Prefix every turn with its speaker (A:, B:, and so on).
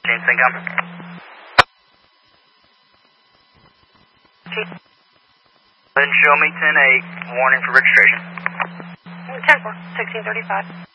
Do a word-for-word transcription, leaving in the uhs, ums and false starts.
A: fourteen, Syncom. Then show me ten eight, warning for registration.
B: ten four, sixteen thirty-five.